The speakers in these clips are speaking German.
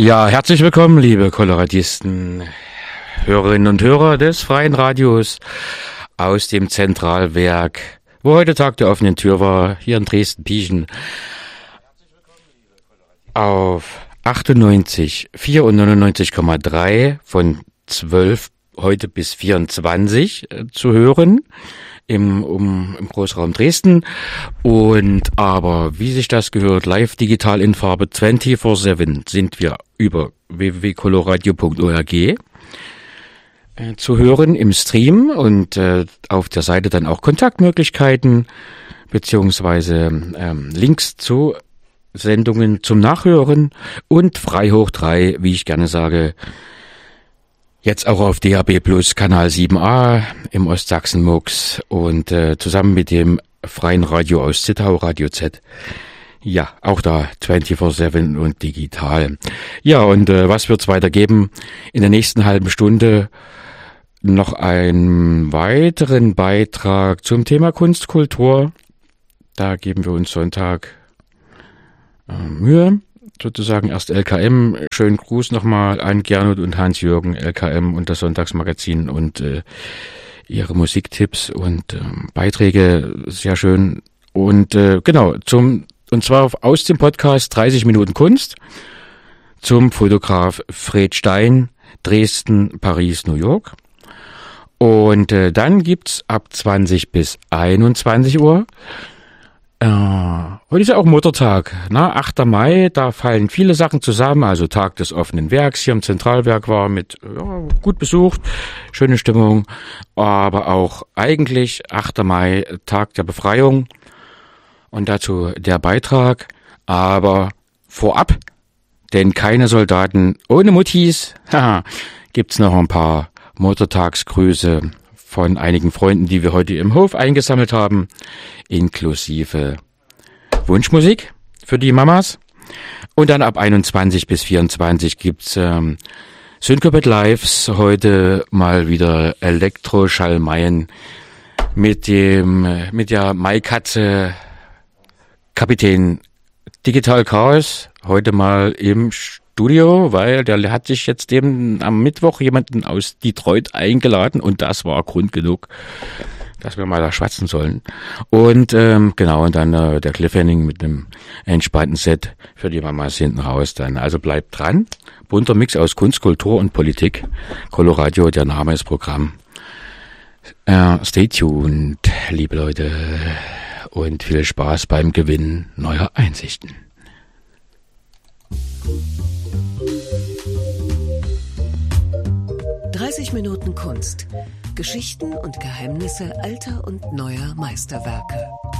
Ja, herzlich willkommen, liebe Koloradisten, Hörerinnen und Hörer des Freien Radios aus dem Zentralwerk, wo heute Tag der offenen Tür war, hier in Dresden-Pieschen, auf 98,4 und 99,3 von 12 heute bis 24 zu hören im Großraum Dresden, und aber wie sich das gehört, live digital in Farbe 24/7 sind wir über www.coloradio.org zu hören im Stream und auf der Seite dann auch Kontaktmöglichkeiten beziehungsweise Links zu Sendungen zum Nachhören und frei hoch 3, wie ich gerne sage, jetzt auch auf DAB Plus Kanal 7a im Ostsachsen-Mux und zusammen mit dem Freien Radio aus Zittau, Radio Z. Ja, auch da 24/7 und digital. Ja, und was wird's weitergeben? In der nächsten halben Stunde noch einen weiteren Beitrag zum Thema Kunstkultur. Da geben wir uns Sonntag Mühe. Sozusagen erst LKM, schönen Gruß nochmal an Gernot und Hans-Jürgen, LKM und das Sonntagsmagazin und ihre Musiktipps und Beiträge, sehr schön. Und genau, und zwar aus dem Podcast 30 Minuten Kunst zum Fotograf Fred Stein, Dresden, Paris, New York. Und dann gibt's ab 20 bis 21 Uhr heute ist ja auch Muttertag, 8. Mai, da fallen viele Sachen zusammen, also Tag des offenen Werks hier im Zentralwerk war mit gut besucht, schöne Stimmung, aber auch eigentlich 8. Mai, Tag der Befreiung und dazu der Beitrag, aber vorab, denn keine Soldaten ohne Muttis, gibt's noch ein paar Muttertagsgrüße von einigen Freunden, die wir heute im Hof eingesammelt haben, inklusive Wunschmusik für die Mamas. Und dann ab 21 bis 24 gibt's Syncopet Lives, heute mal wieder Elektroschallmeien mit der Maikatze Kapitän Digital Chaos, heute mal im Studio, weil der hat sich jetzt eben am Mittwoch jemanden aus Detroit eingeladen und das war Grund genug, dass wir mal da schwatzen sollen. Und genau, und dann der Cliffhanger mit einem entspannten Set für die Mamas hinten raus dann. Also bleibt dran. Bunter Mix aus Kunst, Kultur und Politik. Coloradio, der Name ist Programm. Stay tuned, liebe Leute, und viel Spaß beim Gewinn neuer Einsichten. 30 Minuten Kunst. Geschichten und Geheimnisse alter und neuer Meisterwerke.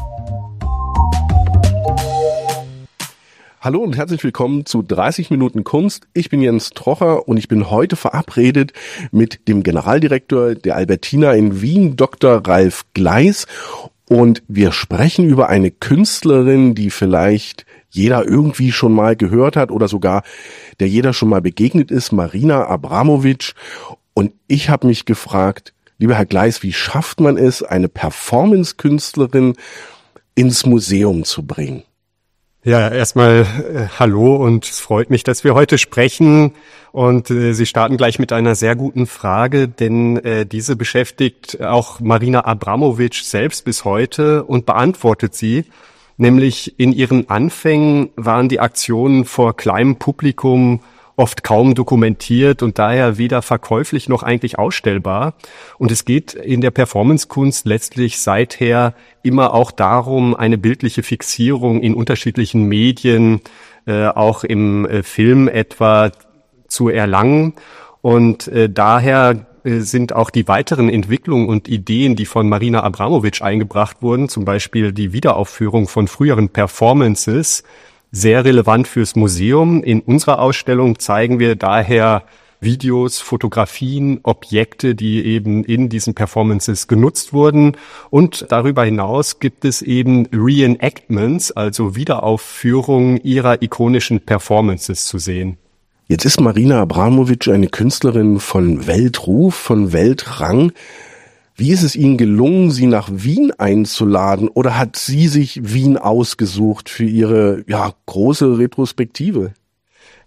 Hallo und herzlich willkommen zu 30 Minuten Kunst. Ich bin Jens Trocher und ich bin heute verabredet mit dem Generaldirektor der Albertina in Wien, Dr. Ralf Gleis. Und wir sprechen über eine Künstlerin, die vielleicht jeder irgendwie schon mal gehört hat oder sogar der jeder schon mal begegnet ist, Marina Abramović. Und ich habe mich gefragt, lieber Herr Gleis, wie schafft man es, eine Performance-Künstlerin ins Museum zu bringen? Ja, erstmal hallo und es freut mich, dass wir heute sprechen und Sie starten gleich mit einer sehr guten Frage, denn diese beschäftigt auch Marina Abramović selbst bis heute und beantwortet sie. Nämlich in ihren Anfängen waren die Aktionen vor kleinem Publikum oft kaum dokumentiert und daher weder verkäuflich noch eigentlich ausstellbar. Und es geht in der Performancekunst letztlich seither immer auch darum, eine bildliche Fixierung in unterschiedlichen Medien, auch im Film etwa, zu erlangen. Und daher sind auch die weiteren Entwicklungen und Ideen, die von Marina Abramović eingebracht wurden, zum Beispiel die Wiederaufführung von früheren Performances, sehr relevant fürs Museum. In unserer Ausstellung zeigen wir daher Videos, Fotografien, Objekte, die eben in diesen Performances genutzt wurden. Und darüber hinaus gibt es eben Reenactments, also Wiederaufführungen ihrer ikonischen Performances zu sehen. Jetzt ist Marina Abramović eine Künstlerin von Weltruf, von Weltrang. Wie ist es Ihnen gelungen, sie nach Wien einzuladen, oder hat sie sich Wien ausgesucht für ihre große Retrospektive?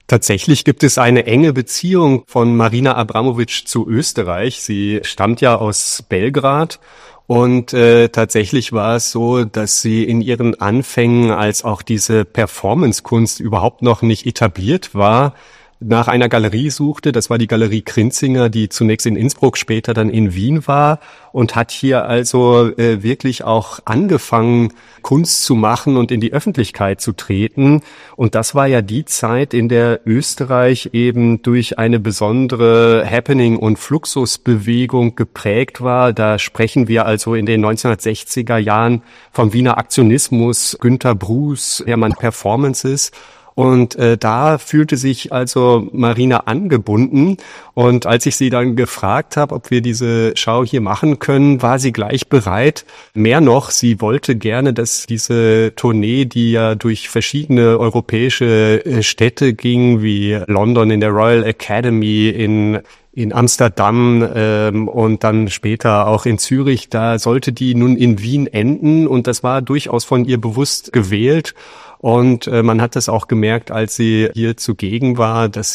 Tatsächlich gibt es eine enge Beziehung von Marina Abramović zu Österreich. Sie stammt ja aus Belgrad. Und tatsächlich war es so, dass sie in ihren Anfängen, als auch diese Performance-Kunst überhaupt noch nicht etabliert war, nach einer Galerie suchte. Das war die Galerie Krinzinger, die zunächst in Innsbruck, später dann in Wien war, und hat hier also wirklich auch angefangen, Kunst zu machen und in die Öffentlichkeit zu treten. Und das war ja die Zeit, in der Österreich eben durch eine besondere Happening- und Fluxusbewegung geprägt war. Da sprechen wir also in den 1960er Jahren vom Wiener Aktionismus, Günter Bruce, Hermann Performances. Und da fühlte sich also Marina angebunden. Und als ich sie dann gefragt habe, ob wir diese Schau hier machen können, war sie gleich bereit. Mehr noch, sie wollte gerne, dass diese Tournee, die ja durch verschiedene europäische Städte ging, wie London in der Royal Academy, in Amsterdam und dann später auch in Zürich, da sollte die nun in Wien enden. Und das war durchaus von ihr bewusst gewählt. Und man hat das auch gemerkt, als sie hier zugegen war, dass